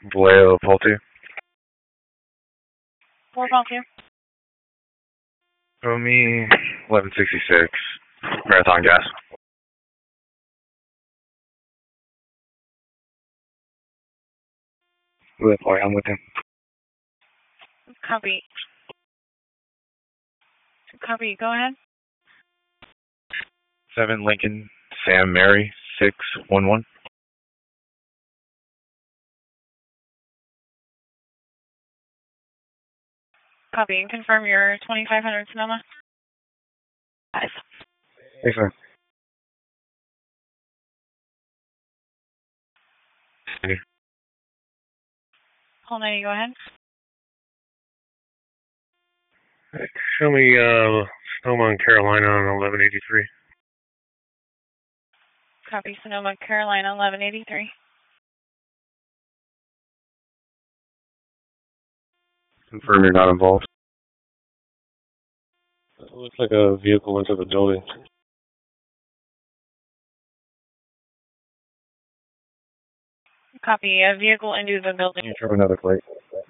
Vallejo, Paul 2. Paul 2. Show me 1166, Marathon Gas. I'm with him. Copy. Copy, go ahead. 7 Lincoln, Sam Mary, 611. Copy, and confirm your 2500 Sonoma. Yes, sir. Paul 90, go ahead. Show me Sonoma and Carolina on 1183. Copy, Sonoma, Carolina, 1183. Confirm you're not involved. It looks like a vehicle into the building. Copy, a vehicle into the building. You show another plate.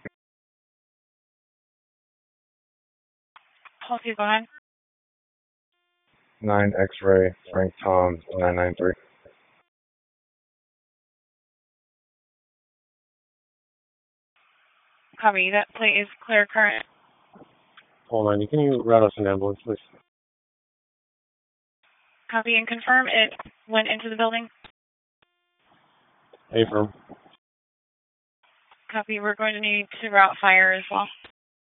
Paul 2, go ahead. 9 X-ray, Frank Tom, 993. Copy, that plate is clear current. Hold on, can you route us an ambulance, please? Copy, and confirm it went into the building. Affirm. Copy, we're going to need to route fire as well.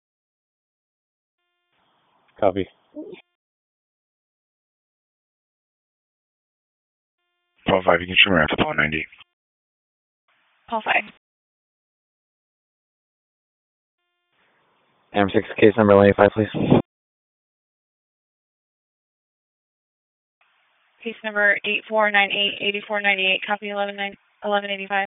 Copy. Paul 5, you can show me around to Paul 90. Paul 5. AM6, case number 185, please. Case number 8498, 8498, copy 1185.